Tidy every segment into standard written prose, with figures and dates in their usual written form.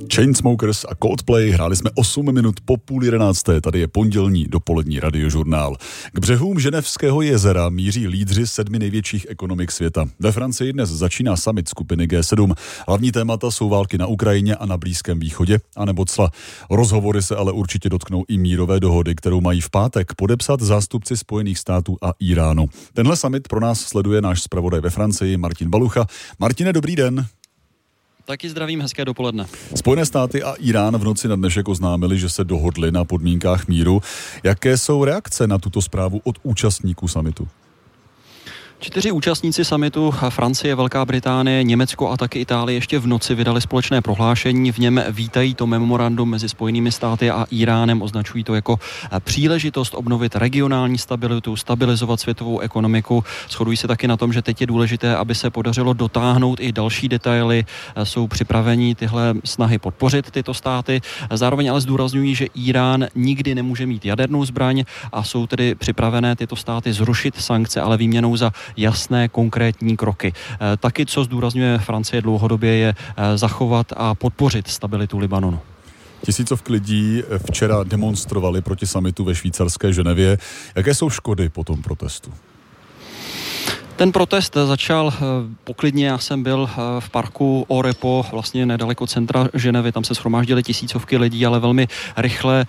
Chainsmokers a Coldplay, hráli jsme 8 minut po 10:30, tady je pondělní dopolední radiožurnál. K břehům Ženevského jezera míří lídři 7 největších ekonomik světa. Ve Francii dnes začíná summit skupiny G7. Hlavní témata jsou války na Ukrajině a na Blízkém východě, anebo cla. Rozhovory se ale určitě dotknou i mírové dohody, kterou mají v pátek podepsat zástupci Spojených států a Iránu. Tenhle summit pro nás sleduje náš zpravodaj ve Francii Martin Balucha. Martine, dobrý den. Taky zdravím, hezké dopoledne. Spojené státy a Irán v noci na dnešek oznámili, že se dohodli na podmínkách míru. Jaké jsou reakce na tuto zprávu od účastníků summitu? 4 účastníci summitu, Francie, Velká Británie, Německo a taky Itálie, ještě v noci vydali společné prohlášení. V něm vítají to memorandum mezi Spojenými státy a Iránem, označují to jako příležitost obnovit regionální stabilitu, stabilizovat světovou ekonomiku. Shodují se taky na tom, že teď je důležité, aby se podařilo dotáhnout i další detaily. Jsou připraveni tyhle snahy podpořit tyto státy. Zároveň ale zdůrazňují, že Irán nikdy nemůže mít jadernou zbraň a jsou tedy připravené tyto státy zrušit sankce, ale výměnou za jasné konkrétní kroky. Taky, co zdůrazňuje Francie dlouhodobě, je zachovat a podpořit stabilitu Libanonu. Tisícovky lidí včera demonstrovali proti summitu ve švýcarské Ženevě. Jaké jsou škody po tom protestu? Ten protest začal poklidně, já jsem byl v parku Orepo, vlastně nedaleko centra Ženevy, tam se shromáždily tisícovky lidí, ale velmi rychle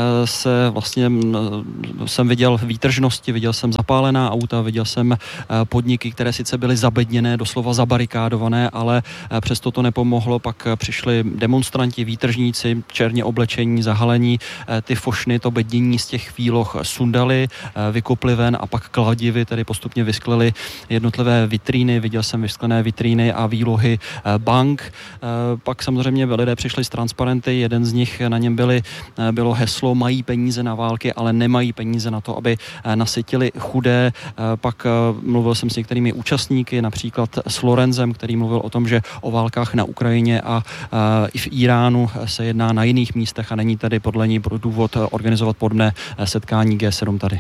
jsem viděl výtržnosti, viděl jsem zapálená auta, viděl jsem podniky, které sice byly zabedněné, doslova zabarikádované, ale přesto to nepomohlo, pak přišli demonstranti, výtržníci, černě oblečení, zahalení, ty fošny, to bednění z těch výloh sundali, vykopli ven a pak kladivy tedy postupně vysklili jednotlivé vitríny, viděl jsem vysklené vitríny a výlohy bank. Pak samozřejmě lidé přišli s transparenty, jeden z nich, na něm bylo heslo mají peníze na války, ale nemají peníze na to, aby nasytili chudé. Pak mluvil jsem s některými účastníky, například s Lorenzem, který mluvil o tom, že o válkách na Ukrajině a i v Iránu se jedná na jiných místech a není tady podle něj důvod organizovat podobné setkání G7 tady.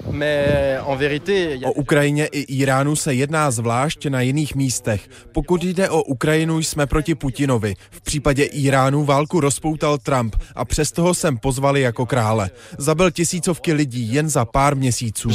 O Ukrajině i Iránu se jedná zvlášť na jiných místech. Pokud jde o Ukrajinu, jsme proti Putinovi. V případě Iránu válku rozpoutal Trump a přesto ho sem pozvali jako krále. Zabil tisícovky lidí jen za pár měsíců.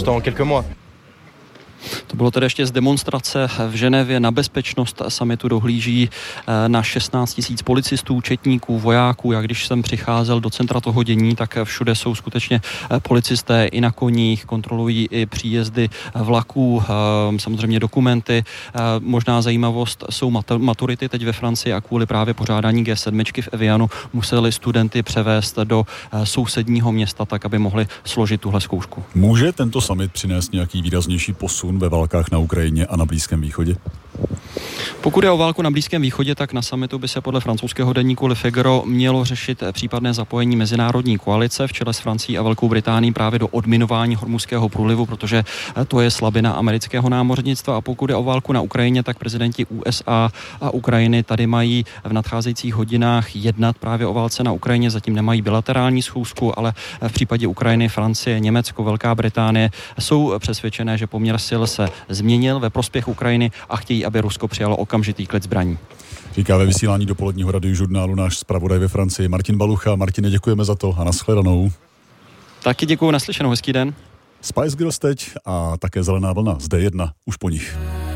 To bylo tedy ještě z demonstrace v Ženevě. Na bezpečnost summitu dohlíží na 16 000 policistů, četníků, vojáků. Já když jsem přicházel do centra toho dění, tak všude jsou skutečně policisté i na koních, kontrolují i příjezdy vlaků, samozřejmě dokumenty. Možná zajímavost jsou maturity teď ve Francii a kvůli právě pořádání G7 v Evianu museli studenty převést do sousedního města, tak aby mohli složit tuhle zkoušku. Může tento summit přinést nějaký výraznější posun ve válkách na Ukrajině a na Blízkém východě? Pokud je o válku na Blízkém východě, tak na summitu by se podle francouzského deníku Le Figaro mělo řešit případné zapojení mezinárodní koalice v čele s Francií a Velkou Británií právě do odminování Hormuzského průlivu, protože to je slabina amerického námořnictva. A pokud je o válku na Ukrajině, tak prezidenti USA a Ukrajiny tady mají v nadcházejících hodinách jednat právě o válce na Ukrajině. Zatím nemají bilaterální schůzku, ale v případě Ukrajiny, Francie, Německo, Velká Británie jsou přesvědčené, že poměr sil se změnil ve prospěch Ukrajiny a chtějí, aby Rusko přijalo okamžitý klid zbraní. Říká ve vysílání dopoledního radiožurnálu náš zpravodaj ve Francii Martin Balucha. Martine, děkujeme za to a nashledanou. Taky děkuju, naslyšenou, hezký den. Spice Girls teď a také Zelená vlna z D1 už po nich.